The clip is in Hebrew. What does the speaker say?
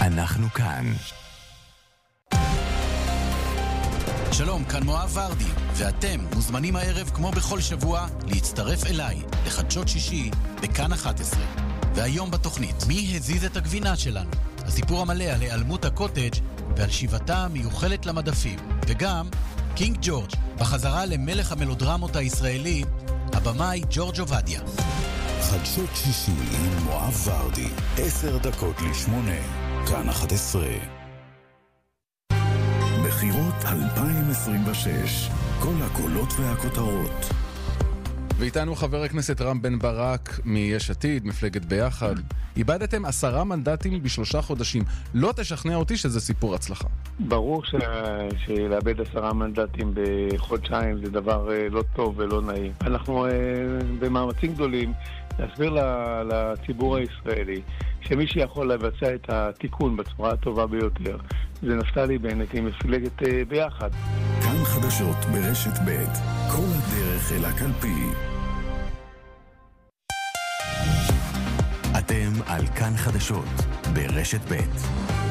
אנחנו כאן. שלום, כאן מואב ורדי, ואתם מוזמנים הערב כמו בכל שבוע להצטרף אליי לחדשות שישי בכאן 11. והיום בתוכנית, מי הזיז את הגבינה שלנו? הסיפור המלא על היעלמות הקוטג' ועל שיבתה המיוחלת למדפים. וגם קינג ג'ורג' בחזרה למלך המלודרמות הישראלי, הבמאי ג'ורג' עובדיה. חדשות שישי עם מואב ורדי, 7:50, כאן 11. בחירות 2026, כל הקולות והכותרות. ואיתנו חבר הכנסת רם בן ברק מיש עתיד, מפלגת ביחד. איבדתם 10 מנדטים ב3 חודשים. לא תשכנע אותי שזה סיפור הצלחה. ברור שלאבד 10 מנדטים בחודשיים זה דבר לא טוב ולא נעים. אנחנו במאמצים גדולים להסביר לציבור הישראלי שמי שיכול לבצע את התיקון בצורה הטובה ביותר זה נפתלי בנט עם מפלגת ביחד. כאן חדשות ברשת ב', כל הדרך אל הקלפי. אתם על כאן חדשות ברשת ב'.